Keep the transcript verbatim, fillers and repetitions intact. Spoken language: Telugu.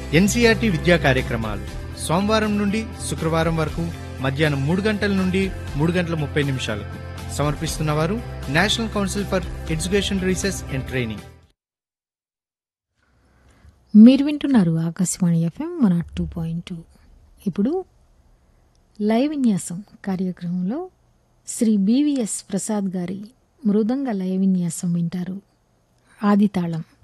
ఎన్సీఆర్టీ విద్యా కార్యక్రమాలు సోమవారం నుండి శుక్రవారం వరకు మధ్యాహ్నం మూడు గంటల నుండి మూడు గంటల ముప్పై నిమిషాలకు సమర్పిస్తున్నవారు national council for education research and training. మీరు వింటున్నారు Akashvani FM one not two point two. ఇప్పుడు లైవ్ విన్యాసం కార్యక్రమంలో శ్రీ బివిఎస్ ప్రసాద్ గారి మృదంగ లయ విన్యాసం వింటారు. ఆదితాళం.